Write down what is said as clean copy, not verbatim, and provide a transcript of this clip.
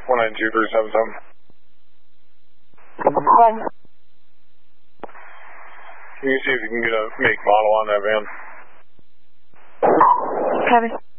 192-377. Can you see if you can get a make model on that van? Copy.